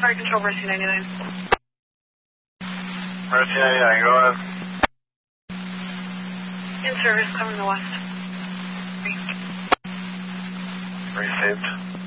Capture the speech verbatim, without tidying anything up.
Fire Control, Mercy ninety-nine. Mercy ninety-nine, go ahead. In service, coming to west. Received.